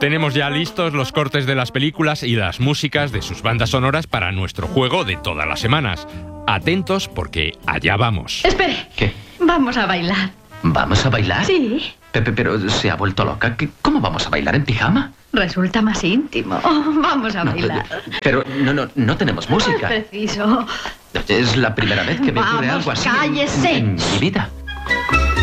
Tenemos ya listos los cortes de las películas y las músicas de sus bandas sonoras para nuestro juego de todas las semanas. Atentos porque allá vamos. Espere. ¿Qué? Vamos a bailar. ¿Vamos a bailar? Sí. Pepe, pero se ha vuelto loca. ¿Cómo vamos a bailar en pijama? Resulta más íntimo. Vamos a bailar. Pero no tenemos música. Preciso. Es la primera vez que me ocurre Vamos, algo así cállese. en mi vida.